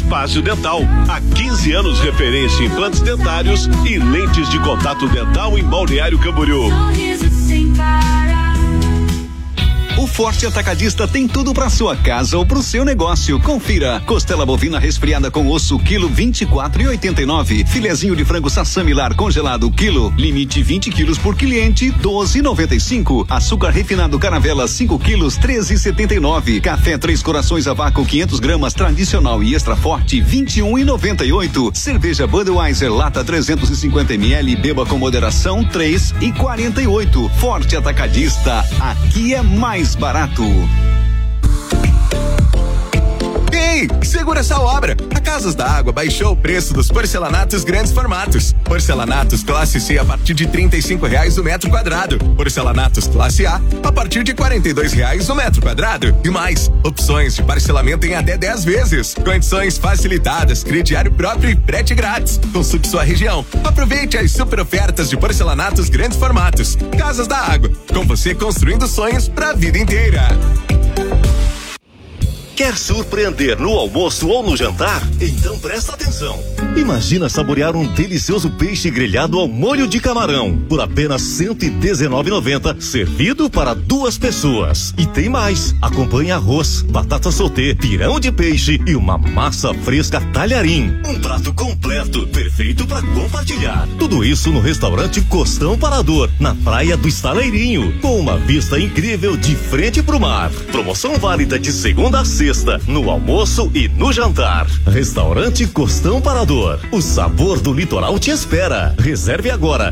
Prepásio Dental. Há 15 anos referência em implantes dentários e lentes de contato dental em Balneário Camboriú. O Forte Atacadista tem tudo para sua casa ou pro seu negócio. Confira: costela bovina resfriada com osso, quilo 24,89. Filezinho de frango sassamilar congelado, quilo, limite 20 quilos por cliente, 12,95. Açúcar refinado caravela 5 quilos, 13,79. Café Três Corações a vácuo 500 gramas tradicional e extra forte, 21,98. Cerveja Budweiser lata 350 ml, beba com moderação, 3,48. Forte Atacadista, aqui é mais barato. Ei, segura essa obra! A Casas da Água baixou o preço dos porcelanatos grandes formatos. Porcelanatos classe C a partir de R$35 o metro quadrado. Porcelanatos classe A partir de R$42 o metro quadrado. E mais, opções de parcelamento em até 10 vezes. Condições facilitadas, crediário próprio e frete grátis. Consulte sua região. Aproveite as super ofertas de porcelanatos grandes formatos. Casas da Água, com você construindo sonhos pra vida inteira. Quer surpreender no almoço ou no jantar? Então presta atenção. Imagina saborear um delicioso peixe grelhado ao molho de camarão por apenas R$119,90, servido para 2 pessoas. E tem mais: acompanha arroz, batata soltê, pirão de peixe e uma massa fresca talharim. Um prato completo, perfeito para compartilhar. Tudo isso no restaurante Costão Parador, na praia do Estaleirinho, com uma vista incrível de frente pro mar. Promoção válida de segunda a sexta, no almoço e no jantar. Restaurante Costão Parador. O sabor do litoral te espera. Reserve agora: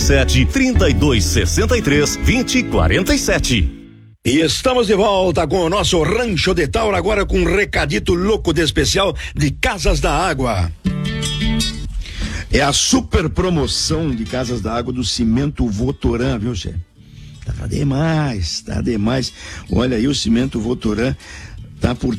47-3263-2047. E estamos de volta com o nosso Rancho de Tauro, agora com um recadito louco de especial de Casas da Água. É a super promoção de Casas da Água do Cimento Votoran, viu, chefe? Tá demais, tá demais. Olha aí, o cimento Votoran tá por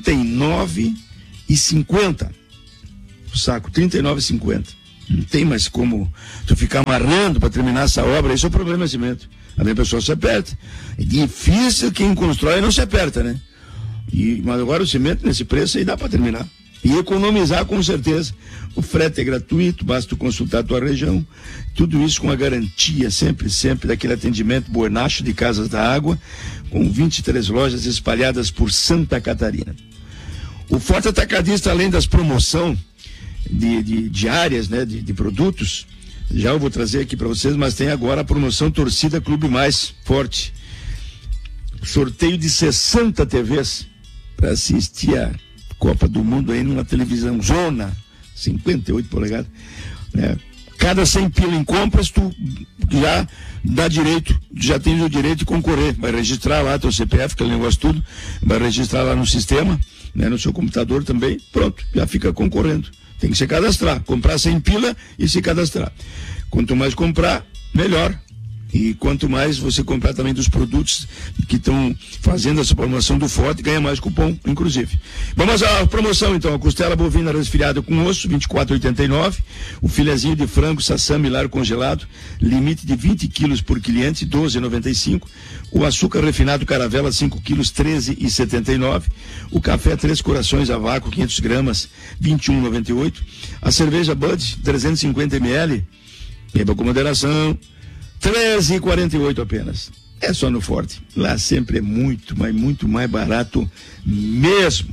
R$39,50. O saco, R$39,50. Não tem mais como tu ficar amarrando para terminar essa obra. Esse é o problema do cimento. A minha pessoa se aperta. É difícil quem constrói não se aperta, né? Mas agora o cimento nesse preço aí dá para terminar. E economizar com certeza. O frete é gratuito, basta tu consultar a tua região. Tudo isso com a garantia sempre daquele atendimento Bornacho de Casas da Água, com 23 lojas espalhadas por Santa Catarina. O Forte Atacadista, além das promoções de áreas, né, de produtos, já eu vou trazer aqui para vocês, mas tem agora a promoção Torcida Clube Mais Forte. Sorteio de 60 TVs para assistir a Copa do Mundo aí numa televisão zona, 58 polegadas, né? Cada 100 pila em compras, tu já dá direito, já tens o direito de concorrer. Vai registrar lá teu CPF, aquele negócio tudo, vai registrar lá no sistema, né, no seu computador também, pronto, já fica concorrendo. Tem que se cadastrar, comprar 100 pila e se cadastrar. Quanto mais comprar, melhor. E quanto mais você comprar também dos produtos que estão fazendo essa promoção do Forte, ganha mais cupom, inclusive. Vamos à promoção, então. A costela bovina resfriada com osso, R$24,89. O filezinho de frango sassamilar congelado, limite de 20 quilos por cliente, R$12,95. O açúcar refinado caravela, 5 quilos, R$13,79. O café Três Corações a vácuo, 500 gramas, R$21,98. A cerveja Bud, 350 ml, beba com moderação, R$13,48 apenas. É só no Forte. Lá sempre é muito, mas muito mais barato mesmo.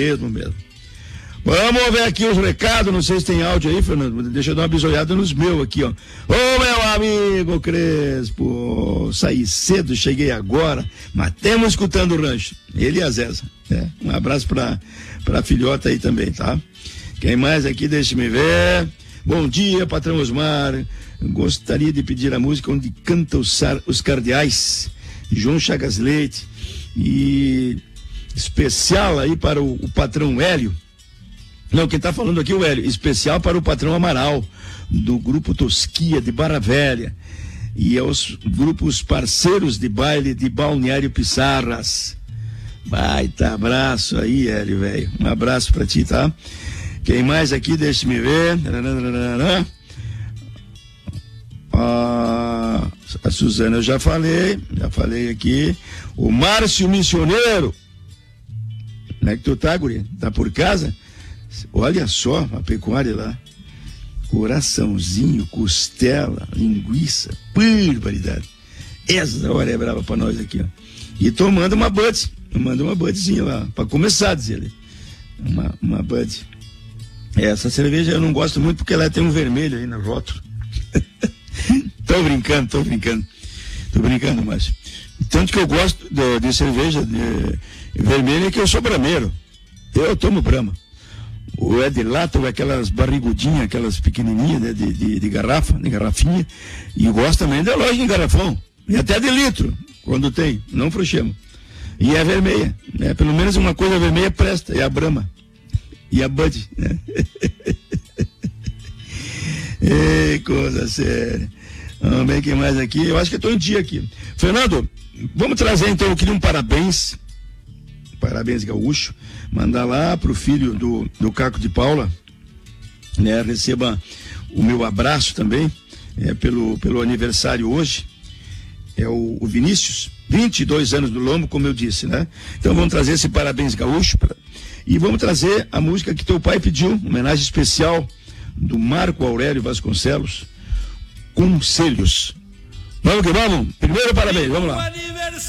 Vamos ver aqui os recados. Não sei se tem áudio aí, Fernando. Deixa eu dar uma bisoiada nos meus aqui, ó. Ô, meu amigo Crespo, saí cedo, cheguei agora, mas temos escutando o rancho. Ele e a Zeza, né? Um abraço pra filhota aí também, tá? Quem mais aqui? Deixa-me ver. Bom dia, patrão Osmar. Gostaria de pedir a música onde canta os Cardeais, João Chagas Leite, e especial aí para o patrão Hélio. Não, quem está falando aqui é o Hélio. Especial para o patrão Amaral, do grupo Tosquia de Barra Velha, e aos grupos parceiros de baile de Balneário Pissarras. Baita abraço aí, Hélio, velho. Um abraço para ti, tá? Quem mais aqui? Deixa-me ver. A Suzana eu já falei aqui. O Márcio Missioneiro. Como é que tu tá, guri? Tá por casa? Olha só a pecuária lá. Coraçãozinho, costela, linguiça, barbaridade. Essa hora é brava pra nós aqui, ó. E tomando uma Bud. Manda uma Budzinha lá, pra começar, dizer ali. Uma Bud. Essa cerveja eu não gosto muito porque ela tem um vermelho aí no rótulo. Tô brincando, Márcio. Tanto que eu gosto de cerveja vermelha que eu sou brameiro. Eu tomo Brahma. Ou é de lata, ou é aquelas barrigudinhas, aquelas pequenininhas, né, de garrafinha. E eu gosto também da loja em garrafão. E até de litro, quando tem, não frouxemos. E é vermelha, né? Pelo menos uma coisa vermelha presta, é a Brahma. E a Bud, né? Ei, coisa séria. Vamos ver quem mais aqui. Eu acho que eu estou em dia aqui. Fernando, vamos trazer então, eu queria um parabéns gaúcho, mandar lá pro filho do Caco de Paula, né? Receba o meu abraço também, pelo aniversário hoje, é o Vinícius, 22 anos do lombo, como eu disse, né? Então vamos trazer esse parabéns gaúcho e vamos trazer a música que teu pai pediu, homenagem especial do Marco Aurélio Vasconcelos, Conselhos. Vamos que vamos? Primeiro parabéns, vamos lá.